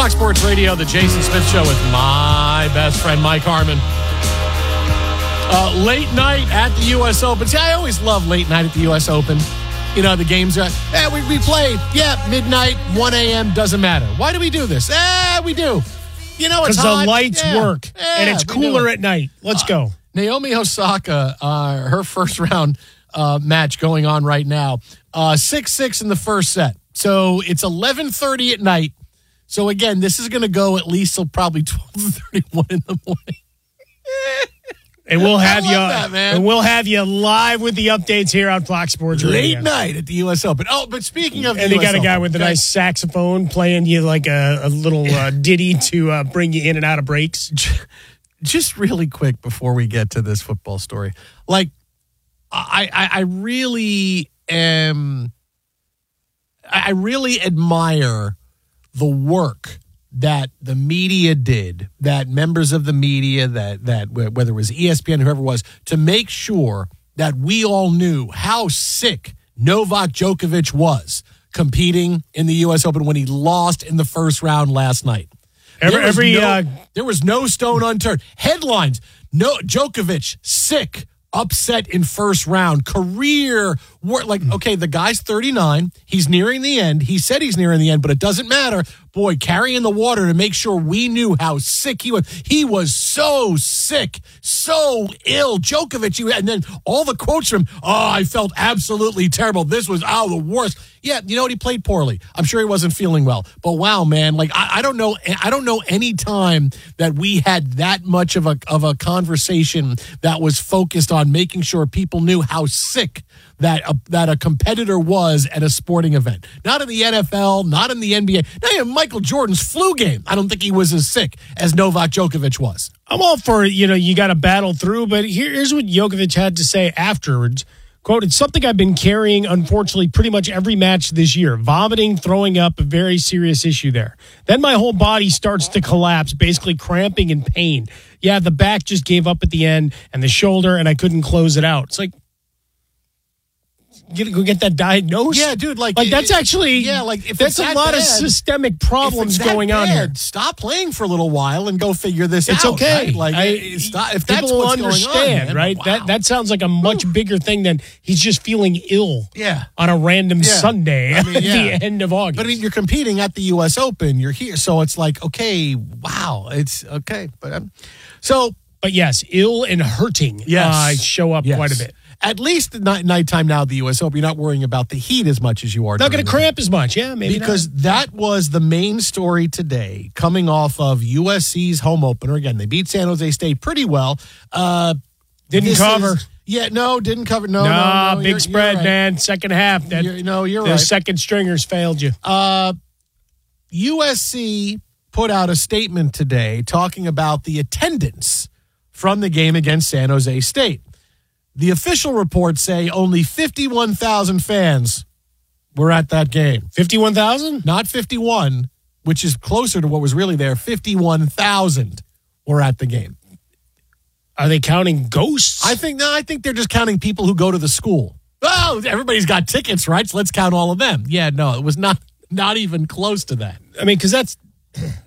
Fox Sports Radio, the Jason Smith Show with my best friend, Mike Harmon. Late night at the U.S. Open. See, I always love late night at the U.S. Open. You know, the games are, we play, midnight, 1 a.m., doesn't matter. Why do we do this? We do. You know, it's hot. Because the lights work, and it's cooler at night. Let's go. Naomi Osaka, her first round match going on right now. 6-6 in the first set. So it's 11:30 at night. So again, this is going to go at least till probably 12:31 in the morning. And we'll have we'll have you live with the updates here on Fox Sports Radio. Late night at the U.S. Open. Oh, but speaking of, and they got a guy with a nice saxophone playing you like a little ditty to bring you in and out of breaks. Just really quick before we get to this football story, like I really am. I really admire the work that the media did, that members of the media, that whether it was ESPN, whoever it was, to make sure that we all knew how sick Novak Djokovic was competing in the U.S. Open when he lost in the first round last night. There was no stone unturned. Headlines: No Djokovic sick, upset in first round, career work. Like, okay, the guy's 39. He's nearing the end. He said he's nearing the end, but it doesn't matter. Boy, carrying the water to make sure we knew how sick he was. He was so sick, so ill. Djokovic, and then all the quotes from him, I felt absolutely terrible. This was, the worst. Yeah, you know what? He played poorly. I'm sure he wasn't feeling well. But wow, man, like I don't know any time that we had that much of a conversation that was focused on making sure people knew how sick that a competitor was at a sporting event. Not in the NFL, not in the NBA. Not even Michael Jordan's flu game. I don't think he was as sick as Novak Djokovic was. I'm all for, you got to battle through, but here's what Djokovic had to say afterwards. Quote, "It's something I've been carrying, unfortunately, pretty much every match this year. Vomiting, throwing up, a very serious issue there. Then my whole body starts to collapse, basically cramping in pain. Yeah, the back just gave up at the end, and the shoulder, and I couldn't close it out." It's like, go get that diagnosed? Yeah, dude. Like that's actually, if that's a lot of systemic problems going on here. Stop playing for a little while and go figure this out. It's okay. Right? Like, if that's people what's understand, going on, right? Wow. That sounds like a much bigger thing than he's just feeling ill. Yeah. On a random Sunday at the end of August. But I mean, you're competing at the U.S. Open. You're here, so it's like, okay, wow, it's okay. But yes, ill and hurting. Yes, show up quite a bit. At least at nighttime now at the U.S. Open, you're not worrying about the heat as much as you are. Not going to cramp as much, maybe because that was the main story today, coming off of USC's home opener. Again, they beat San Jose State pretty well. Didn't cover. Didn't cover. No, big spread, right. Man. Second half. You're right. The second stringers failed you. USC put out a statement today talking about the attendance from the game against San Jose State. The official reports say only 51,000 fans were at that game. 51,000? Not 51, which is closer to what was really there. 51,000 were at the game. Are they counting ghosts? I think they're just counting people who go to the school. Oh, everybody's got tickets, right? So let's count all of them. Yeah, no, it was not even close to that. I mean, because